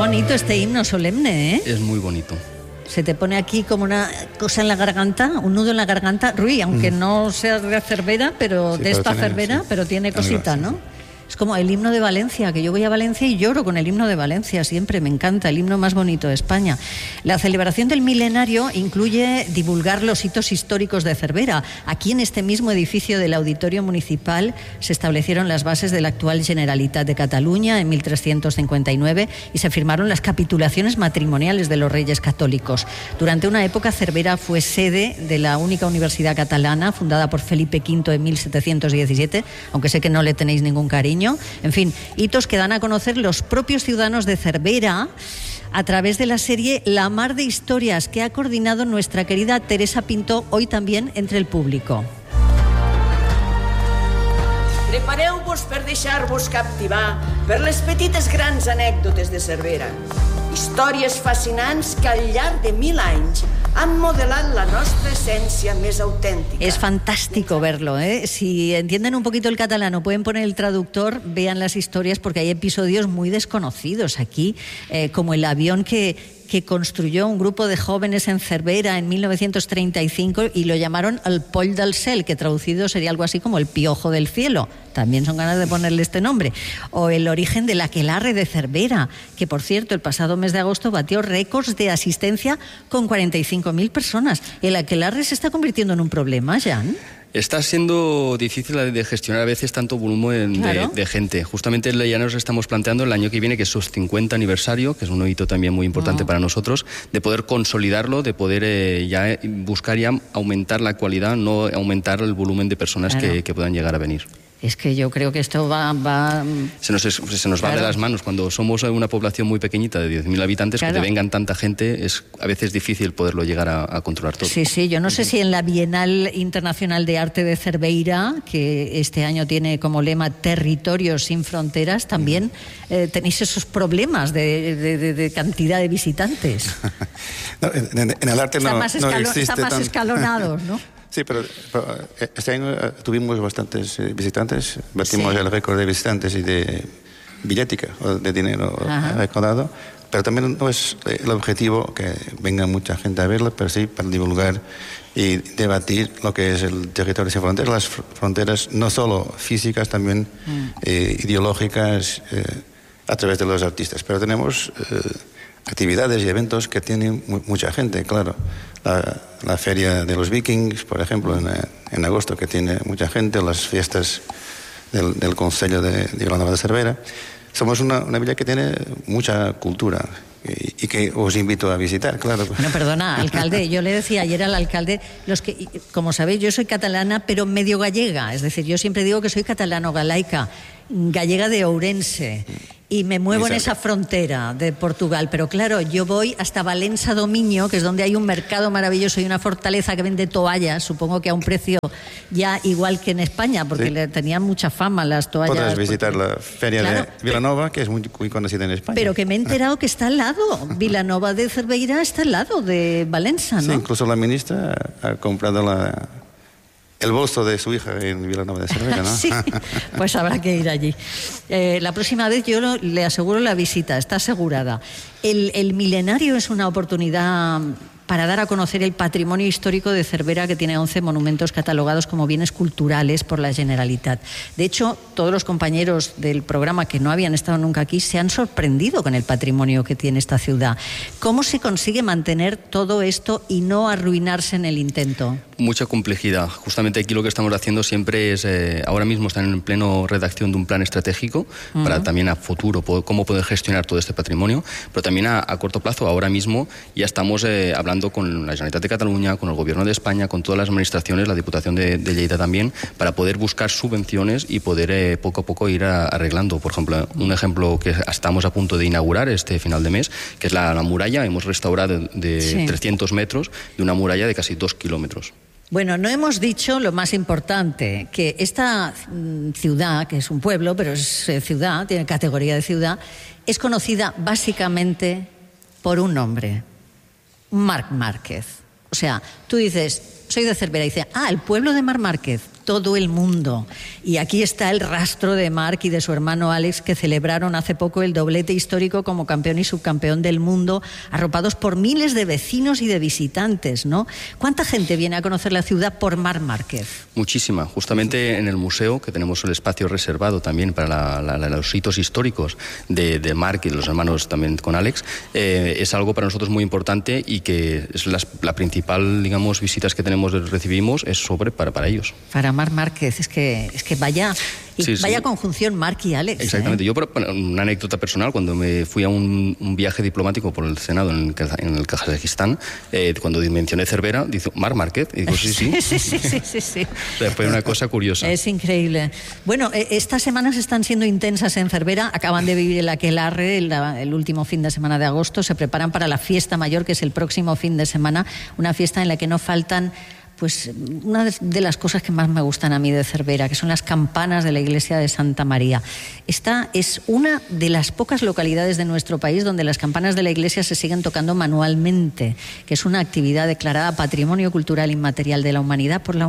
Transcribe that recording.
bonito este himno solemne, ¿eh? Es muy bonito. Se te pone aquí como una cosa en la garganta, un nudo en la garganta. Rui, aunque no sea de Cervera, pero sí, de esta Cervera, sí, pero tiene cosita, ¿no? Es como el himno de Valencia, que yo voy a Valencia y lloro con el himno de Valencia siempre, me encanta, el himno más bonito de España. La celebración del milenario incluye divulgar los hitos históricos de Cervera. Aquí en este mismo edificio del Auditorio Municipal se establecieron las bases de la actual Generalitat de Cataluña en 1359 y se firmaron las capitulaciones matrimoniales de los reyes católicos. Durante una época Cervera fue sede de la única universidad catalana fundada por Felipe V en 1717, aunque sé que no le tenéis ningún cariño. En fin, hitos que dan a conocer los propios ciudadanos de Cervera a través de la serie La Mar de Historias que ha coordinado nuestra querida Teresa Pinto, hoy también entre el público. Prepareu-vos per deixar-vos captivar per les petites grans anècdotes de Cervera. Històries fascinants que al llarg de 1000 anys han modelat la nuestra esencia más auténtica. Es fantástico verlo, ¿eh? Si entienden un poquito el catalán o pueden poner el traductor, vean las historias porque hay episodios muy desconocidos aquí, como el avión que construyó un grupo de jóvenes en Cervera en 1935 y lo llamaron el Poll del Cel, que traducido sería algo así como el piojo del cielo. También son ganas de ponerle este nombre. O el origen del aquelarre de Cervera, que por cierto el pasado mes de agosto batió récords de asistencia con 45.000 personas. ¿El aquelarre se está convirtiendo en un problema, Jan? Está siendo difícil de gestionar a veces tanto volumen de gente. Justamente ya nos estamos planteando el año que viene, que es su 50 aniversario, que es un hito también muy importante para nosotros, de poder consolidarlo, de poder ya buscar ya aumentar la cualidad, no aumentar el volumen de personas que puedan llegar a venir. Es que yo creo que esto va... Se nos va de las manos. Cuando somos una población muy pequeñita de 10.000 habitantes, que te vengan tanta gente, es a veces difícil poderlo llegar a controlar todo. Sí, yo no sé si en la Bienal Internacional de Arte de Cerveira, que este año tiene como lema Territorios sin Fronteras, también tenéis esos problemas de cantidad de visitantes. No, en el arte no existe Está más escalonados, ¿no? Sí, pero este año tuvimos bastantes visitantes, batimos el récord de visitantes y de billética, o de dinero recaudado, pero también no es el objetivo que venga mucha gente a verlo, pero sí para divulgar y debatir lo que es el territorio sin fronteras, las fronteras no solo físicas, también ideológicas, a través de los artistas. Pero tenemos actividades y eventos que tienen mucha gente, claro. La feria de los Vikings, por ejemplo, en agosto, que tiene mucha gente, las fiestas del Concello de Vilanova de Cervera. Somos una villa que tiene mucha cultura y que os invito a visitar, claro. Bueno, perdona, alcalde, yo le decía ayer al alcalde, como sabéis, yo soy catalana, pero medio gallega, es decir, yo siempre digo que soy catalano-galaica, gallega de Ourense, y me muevo en esa frontera de Portugal, pero claro, yo voy hasta Valença do Miño, que es donde hay un mercado maravilloso y una fortaleza que vende toallas, supongo que a un precio ya igual que en España, porque le tenían mucha fama las toallas. Podrás visitar la feria de Vilanova, que es muy conocida en España. Pero que me he enterado que está al lado, Vilanova de Cerveira está al lado de Valença, ¿no? Sí, incluso la ministra ha comprado el bolso de su hija en Vilanova de Cervera, ¿no? Sí, pues habrá que ir allí. La próxima vez yo le aseguro la visita, está asegurada. El milenario es una oportunidad para dar a conocer el patrimonio histórico de Cervera, que tiene 11 monumentos catalogados como bienes culturales por la Generalitat. De hecho, todos los compañeros del programa que no habían estado nunca aquí se han sorprendido con el patrimonio que tiene esta ciudad. ¿Cómo se consigue mantener todo esto y no arruinarse en el intento? Mucha complejidad. Justamente aquí lo que estamos haciendo siempre es, ahora mismo están en pleno redacción de un plan estratégico para también a futuro cómo poder gestionar todo este patrimonio, pero también a corto plazo, ahora mismo ya estamos hablando con la Generalitat de Cataluña, con el Gobierno de España, con todas las administraciones, la Diputación de Lleida también, para poder buscar subvenciones y poder poco a poco ir arreglando. Por ejemplo, un ejemplo que estamos a punto de inaugurar este final de mes, que es la muralla. Hemos restaurado de 300 metros de una muralla de casi 2 kilómetros. Bueno, no hemos dicho lo más importante, que esta ciudad, que es un pueblo, pero es ciudad, tiene categoría de ciudad, es conocida básicamente por un nombre, Marc Márquez. O sea, tú dices, soy de Cervera, y dices, el pueblo de Marc Márquez. todo el mundo. Y aquí está el rastro de Marc y de su hermano Alex, que celebraron hace poco el doblete histórico como campeón y subcampeón del mundo, arropados por miles de vecinos y de visitantes, ¿no? ¿Cuánta gente viene a conocer la ciudad por Marc Márquez? Muchísima. Justamente en el museo, que tenemos el espacio reservado también para los hitos históricos de Marc y los hermanos también con Alex, es algo para nosotros muy importante y que es la principal, digamos, visitas que recibimos es para ellos. Para Marc Márquez, es que vaya conjunción Marc y Alex. Exactamente. Yo, una anécdota personal, cuando me fui a un viaje diplomático por el Senado en el Kazajistán, cuando mencioné Cervera, dice Marc Márquez, y digo, sí. O sea, fue una cosa curiosa. Es increíble. Bueno, estas semanas están siendo intensas en Cervera, acaban de vivir el aquelarre el último fin de semana de agosto, se preparan para la fiesta mayor, que es el próximo fin de semana, una fiesta en la que no faltan pues una de las cosas que más me gustan a mí de Cervera, que son las campanas de la iglesia de Santa María. Esta es una de las pocas localidades de nuestro país donde las campanas de la iglesia se siguen tocando manualmente, que es una actividad declarada Patrimonio Cultural Inmaterial de la Humanidad por la